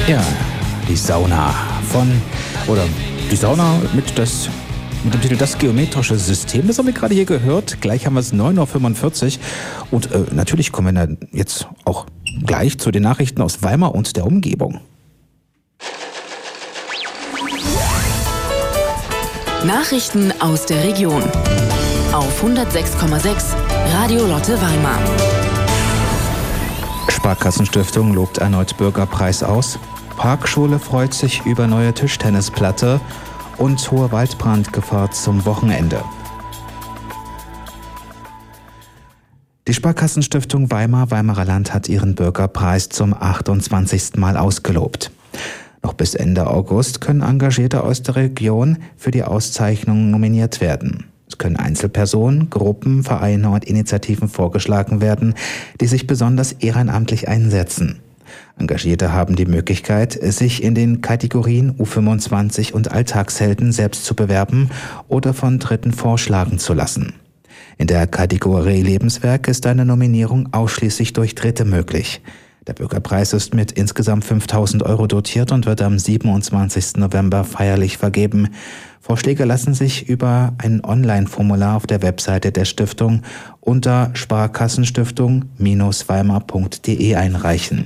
Ja, die Sauna mit dem Titel Das geometrische System. Das haben wir gerade hier gehört. Gleich haben wir es 9.45 Uhr. Und natürlich kommen wir dann jetzt auch gleich zu den Nachrichten aus Weimar und der Umgebung. Nachrichten aus der Region. Auf 106,6 Radio Lotte Weimar. Sparkassenstiftung lobt erneut Bürgerpreis aus. Parkschule freut sich über neue Tischtennisplatte und hohe Waldbrandgefahr zum Wochenende. Die Sparkassenstiftung Weimarer Land hat ihren Bürgerpreis zum 28. Mal ausgelobt. Noch bis Ende August können Engagierte aus der Region für die Auszeichnung nominiert werden. Es können Einzelpersonen, Gruppen, Vereine und Initiativen vorgeschlagen werden, die sich besonders ehrenamtlich einsetzen. Engagierte haben die Möglichkeit, sich in den Kategorien U25 und Alltagshelden selbst zu bewerben oder von Dritten vorschlagen zu lassen. In der Kategorie Lebenswerk ist eine Nominierung ausschließlich durch Dritte möglich. Der Bürgerpreis ist mit insgesamt 5.000 € dotiert und wird am 27. November feierlich vergeben. Vorschläge lassen sich über ein Online-Formular auf der Webseite der Stiftung unter sparkassenstiftung-weimar.de einreichen.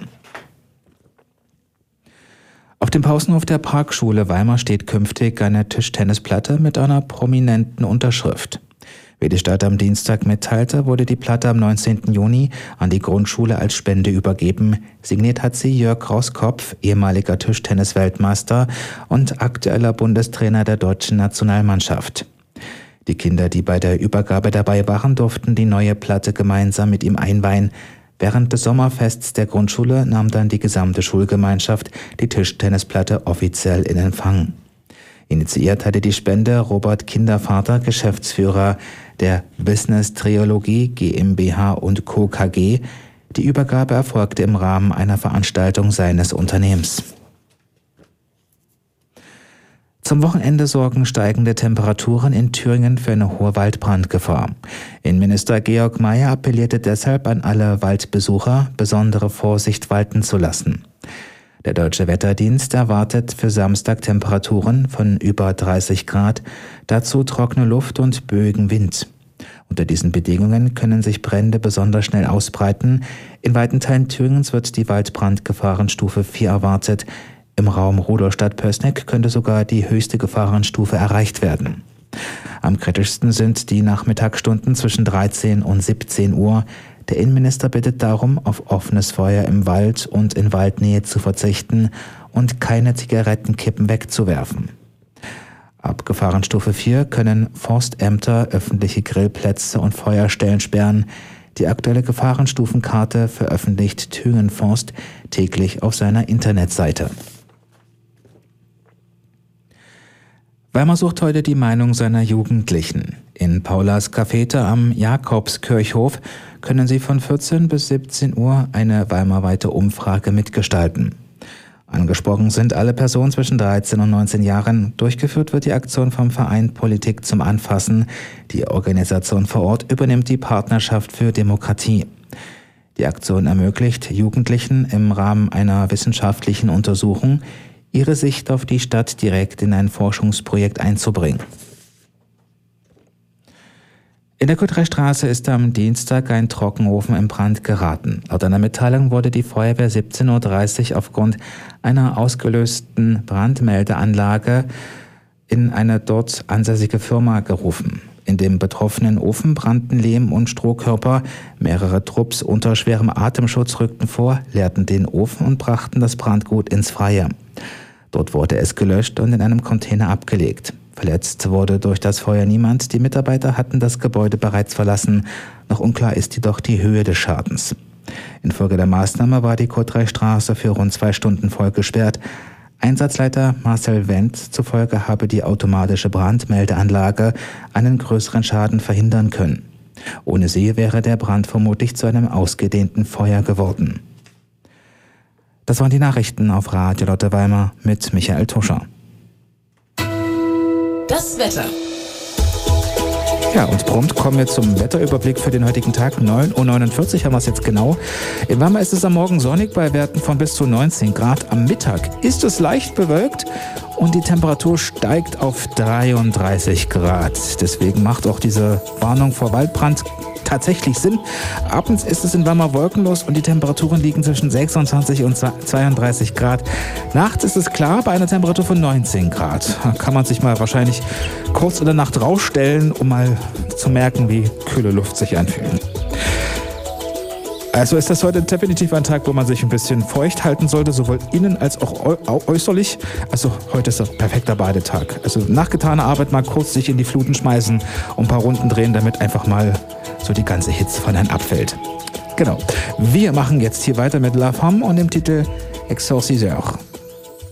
Auf dem Pausenhof der Parkschule Weimar steht künftig eine Tischtennisplatte mit einer prominenten Unterschrift. Wie die Stadt am Dienstag mitteilte, wurde die Platte am 19. Juni an die Grundschule als Spende übergeben. Signiert hat sie Jörg Rauskopf, ehemaliger Tischtennis-Weltmeister und aktueller Bundestrainer der deutschen Nationalmannschaft. Die Kinder, die bei der Übergabe dabei waren, durften die neue Platte gemeinsam mit ihm einweihen. Während des Sommerfests der Grundschule nahm dann die gesamte Schulgemeinschaft die Tischtennisplatte offiziell in Empfang. Initiiert hatte die Spende Robert Kindervater, Geschäftsführer der Business Triologie GmbH und Co. KG. Die Übergabe erfolgte im Rahmen einer Veranstaltung seines Unternehmens. Zum Wochenende sorgen steigende Temperaturen in Thüringen für eine hohe Waldbrandgefahr. Innenminister Georg Mayer appellierte deshalb an alle Waldbesucher, besondere Vorsicht walten zu lassen. Der Deutsche Wetterdienst erwartet für Samstag Temperaturen von über 30 Grad, dazu trockene Luft und böigen Wind. Unter diesen Bedingungen können sich Brände besonders schnell ausbreiten. In weiten Teilen Thüringens wird die Waldbrandgefahrenstufe 4 erwartet. Im Raum Rudolstadt-Pößneck könnte sogar die höchste Gefahrenstufe erreicht werden. Am kritischsten sind die Nachmittagsstunden zwischen 13 und 17 Uhr. Der Innenminister bittet darum, auf offenes Feuer im Wald und in Waldnähe zu verzichten und keine Zigarettenkippen wegzuwerfen. Ab Gefahrenstufe 4 können Forstämter öffentliche Grillplätze und Feuerstellen sperren. Die aktuelle Gefahrenstufenkarte veröffentlicht Thüringen Forst täglich auf seiner Internetseite. Weimar sucht heute die Meinung seiner Jugendlichen. In Paulas Cafete am Jakobskirchhof können sie von 14 bis 17 Uhr eine weimarweite Umfrage mitgestalten. Angesprochen sind alle Personen zwischen 13 und 19 Jahren. Durchgeführt wird die Aktion vom Verein Politik zum Anfassen. Die Organisation vor Ort übernimmt die Partnerschaft für Demokratie. Die Aktion ermöglicht Jugendlichen im Rahmen einer wissenschaftlichen Untersuchung, ihre Sicht auf die Stadt direkt in ein Forschungsprojekt einzubringen. In der Kuttreichstraße ist am Dienstag ein Trockenofen in Brand geraten. Laut einer Mitteilung wurde die Feuerwehr 17.30 Uhr aufgrund einer ausgelösten Brandmeldeanlage in eine dort ansässige Firma gerufen. In dem betroffenen Ofen brannten Lehm- und Strohkörper. Mehrere Trupps unter schwerem Atemschutz rückten vor, leerten den Ofen und brachten das Brandgut ins Freie. Dort wurde es gelöscht und in einem Container abgelegt. Verletzt wurde durch das Feuer niemand. Die Mitarbeiter hatten das Gebäude bereits verlassen. Noch unklar ist jedoch die Höhe des Schadens. Infolge der Maßnahme war die Kuttreichstraße für rund 2 Stunden voll gesperrt. Einsatzleiter Marcel Wendt zufolge habe die automatische Brandmeldeanlage einen größeren Schaden verhindern können. Ohne sie wäre der Brand vermutlich zu einem ausgedehnten Feuer geworden. Das waren die Nachrichten auf Radio Lotte Weimar mit Michael Tuscher. Das Wetter. Ja, und prompt kommen wir zum Wetterüberblick für den heutigen Tag. 9:49 Uhr haben wir es jetzt genau. In Weimar ist es am Morgen sonnig bei Werten von bis zu 19 Grad. Am Mittag ist es leicht bewölkt und die Temperatur steigt auf 33 Grad. Deswegen macht auch diese Warnung vor Waldbrand tatsächlich Sinn. Abends ist es in Weimar wolkenlos und die Temperaturen liegen zwischen 26 und 32 Grad. Nachts ist es klar bei einer Temperatur von 19 Grad. Da kann man sich mal wahrscheinlich kurz in der Nacht rausstellen, um mal zu merken, wie kühle Luft sich anfühlt. Also ist das heute definitiv ein Tag, wo man sich ein bisschen feucht halten sollte, sowohl innen als auch äußerlich. Also heute ist ein perfekter Badetag. Also nach getaner Arbeit mal kurz sich in die Fluten schmeißen und ein paar Runden drehen, damit einfach mal so die ganze Hitze von einem abfällt. Genau. Wir machen jetzt hier weiter mit La Femme und dem Titel Exorciseur.